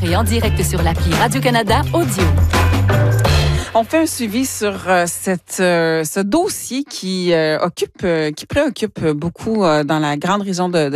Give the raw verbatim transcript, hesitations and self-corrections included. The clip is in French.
et en direct sur l'appli Radio-Canada Audio. On fait un suivi sur euh, cette, euh, ce dossier qui euh, occupe, euh, qui préoccupe beaucoup euh, dans la grande région de, de